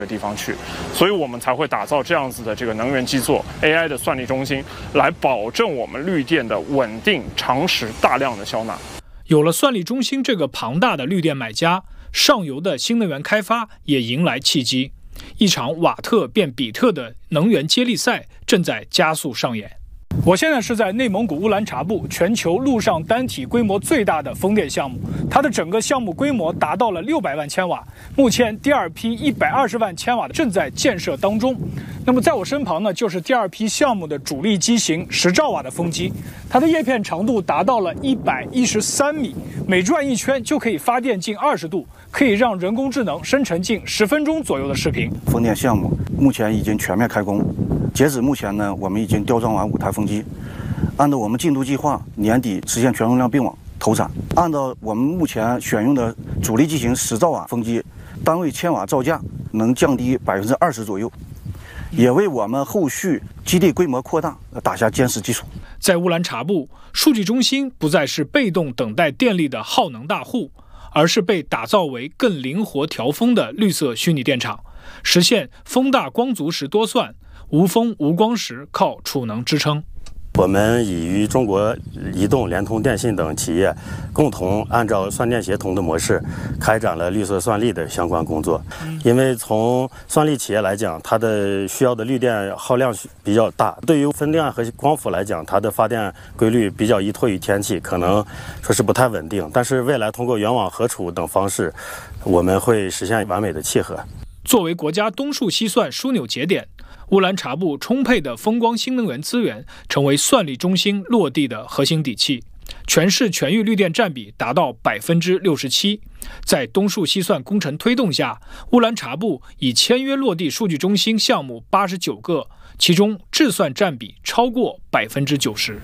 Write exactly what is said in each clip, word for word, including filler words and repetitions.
的地方去，所以我们才会打造这样子的这个能源基座 A I 的算力中心，来保证我们绿电的稳定、长时、大量的消纳。 有了算力中心这个庞大的绿电买家，上游的新能源开发也迎来契机。一场瓦特变比特的能源接力赛正在加速上演。我现在是在内蒙古乌兰察布，全球陆上单体规模最大的风电项目，它的整个项目规模达到了六百万千瓦。目前第二批一百二十万千瓦正在建设当中。那么在我身旁呢，就是第二批项目的主力机型十兆瓦的风机，它的叶片长度达到了一百一十三米，每转一圈就可以发电近二十度，可以让人工智能生成近十分钟左右的视频。 风电项目目前已经全面开工。截止目前呢，我们已经雕装完五台风机，按照我们进度计划，年底实现全容量并网投产。按照我们目前选用的主力机型十兆瓦风机，单位千瓦造价能降低百分之二十左右，也为我们后续基地规模扩大打下坚实基础。 在乌兰察布，数据中心不再是被动等待电力的耗能大户，而是被打造为更灵活调峰的绿色虚拟电厂，实现风大光足时多算，无风无光时靠储能支撑。 我们已与中国移动、联通、电信等企业共同按照算电协同的模式，开展了绿色算力的相关工作。因为从算力企业来讲，它的需要的绿电耗量比较大，对于风电和光伏来讲，它的发电规律比较依托于天气，可能说是不太稳定。但是未来通过远网合储等方式，我们会实现完美的契合。 作为国家东数西算枢纽节点，乌兰察布充沛的风光新能源资源成为算力中心落地的核心底气，全市全域绿电占比达到百分之六十七。在东数西算工程推动下，乌兰察布已签约落地数据中心项目八十九个，其中智算占比超过百分之九十。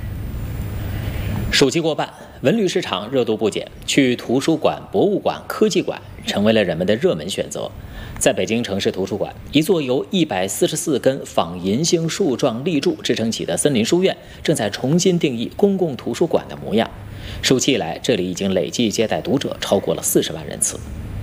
暑期过半，文旅市场热度不减，去图书馆、博物馆、科技馆成为了人们的热门选择。在北京城市图书馆，一座由一百四十四根仿银杏树状立柱支撑起的森林书院，正在重新定义公共图书馆的模样。暑期以来，这里已经累计接待读者超过了四十万人次。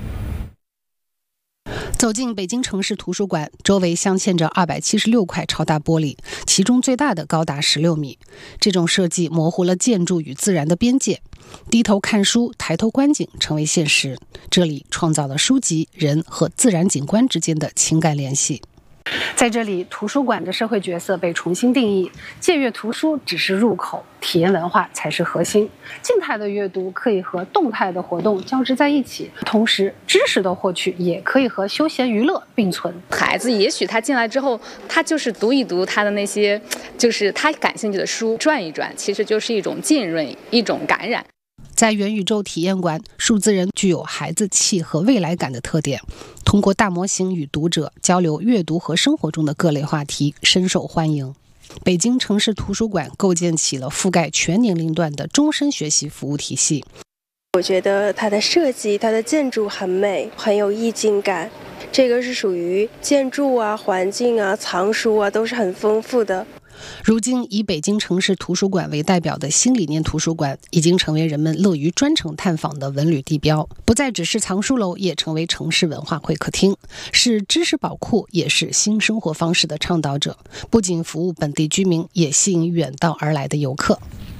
走进北京城市图书馆，周围镶嵌着二百七十六块超大玻璃，其中最大的高达十六米。这种设计模糊了建筑与自然的边界，低头看书，抬头观景成为现实。这里创造了书籍、人和自然景观之间的情感联系。在这里，图书馆的社会角色被重新定义，借阅图书只是入口，体验文化才是核心。静态的阅读可以和动态的活动交织在一起，同时知识的获取也可以和休闲娱乐并存。 孩子也许他进来之后，他就是读一读他的那些就是他感兴趣的书，转一转，其实就是一种浸润，一种感染。 在元宇宙体验馆，数字人具有孩子气和未来感的特点，通过大模型与读者交流阅读和生活中的各类话题，深受欢迎。北京城市图书馆构建起了覆盖全年龄段的终身学习服务体系。 我觉得它的设计，它的建筑很美，很有意境感。这个是属于建筑啊、环境啊、藏书啊，都是很丰富的。 如今以北京城市图书馆为代表的新理念图书馆，已经成为人们乐于专程探访的文旅地标，不再只是藏书楼，也成为城市文化会客厅，是知识宝库，也是新生活方式的倡导者。不仅服务本地居民，也吸引远道而来的游客。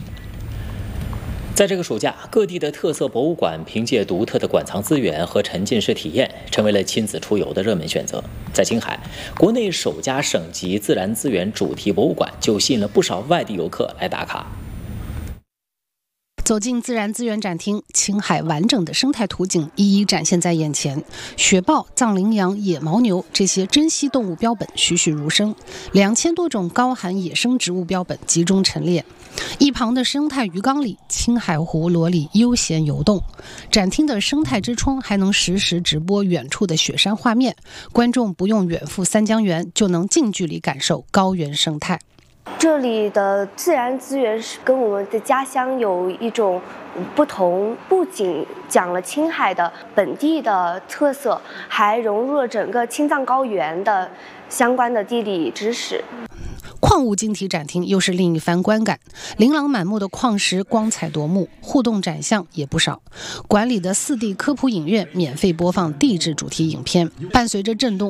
在这个暑假，各地的特色博物馆凭借独特的馆藏资源和沉浸式体验，成为了亲子出游的热门选择。在青海，国内首家省级自然资源主题博物馆就吸引了不少外地游客来打卡。 走进自然资源展厅，青海完整的生态图景一一展现在眼前。雪豹、藏羚羊、野牦牛这些珍稀动物标本栩栩如生，两千多种高寒野生植物标本集中陈列。一旁的生态鱼缸里，青海湖螺鲤悠闲游动。展厅的生态之窗还能实时直播远处的雪山画面，观众不用远赴三江源，就能近距离感受高原生态。 这里的自然资源是跟我们的家乡有一种不同，不仅讲了青海的本地的特色，还融入了整个青藏高原的相关的地理知识。 矿物晶体展厅又是另一番观感，琳琅满目的矿石光彩夺目，互动展项也不少。馆里的四 D 科普影院免费播放地质主题影片，伴随着震动，